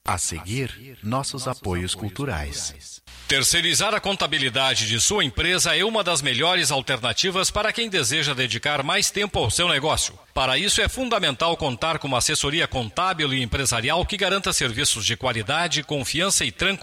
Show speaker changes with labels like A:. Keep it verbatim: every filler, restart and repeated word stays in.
A: A seguir, nossos apoios culturais.
B: Terceirizar a contabilidade de sua empresa é uma das melhores alternativas para quem deseja dedicar mais tempo ao seu negócio. Para isso, é fundamental contar com uma assessoria contábil e empresarial que garanta serviços de qualidade, confiança e tranquilidade.